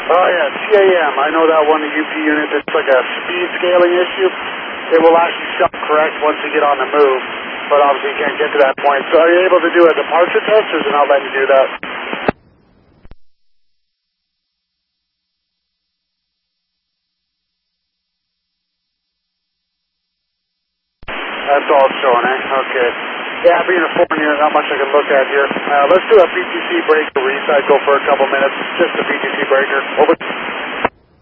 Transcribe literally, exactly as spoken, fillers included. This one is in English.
Oh yeah, C A M. I know that one, the U P unit. It's like a speed scaling issue. It will actually self-correct once you get on the move, but obviously you can't get to that point. So are you able to do a departure test, or is it not letting you do that? That's all it's showing, eh? Okay. Yeah, being a foreign unit, not much I can look at here. Uh, let's do a P T C breaker reset. Go for a couple minutes. Just a P T C breaker. Over.